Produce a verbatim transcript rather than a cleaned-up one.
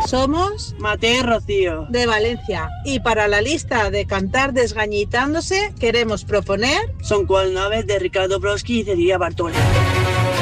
Somos Mateo y Rocío, de Valencia. Y para la lista de Cantar Desgañitándose queremos proponer Son cual naves de Ricardo Broski y Cecilia Bartola.